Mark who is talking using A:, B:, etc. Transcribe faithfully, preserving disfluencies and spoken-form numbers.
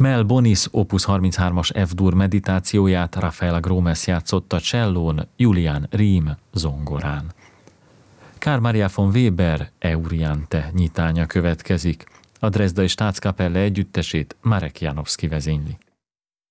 A: Mel Bonis Opus harminchárom-as F-dur meditációját Rafael Gromes játszotta csellón, Julian Riem zongorán. Karl Maria von Weber Euriante nyitánya következik. A Dresdai Staatskapelle együttesét Marek Janowski vezényli.